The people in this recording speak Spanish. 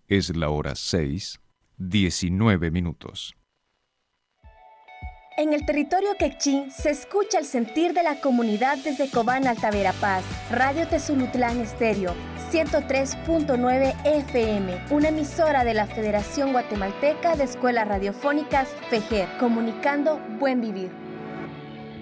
Es la hora 6:19. En el territorio quechín se escucha el sentir de la comunidad desde Cobán, Alta Verapaz. Radio Tezulutlán Estéreo, 103.9 FM, una emisora de la Federación Guatemalteca de Escuelas Radiofónicas, FEGER, comunicando buen vivir.